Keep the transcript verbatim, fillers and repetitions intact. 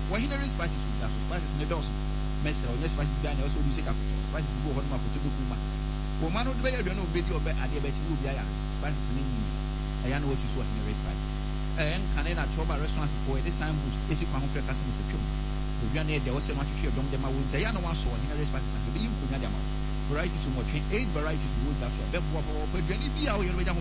Why he spices with that spices in the dose. Messer or less spices than also do take up spices go on my potato kuma. Woman would be a video at the bet you be spices in India. I know what you saw in the spices. And can I trouble restaurant for this time boost basic man for customers a few. The granite there was so much here, don't them I would say I know one saw in the spices and the Varieties of eight varieties in wood that's what Beb Waffle, but Jenny be out here.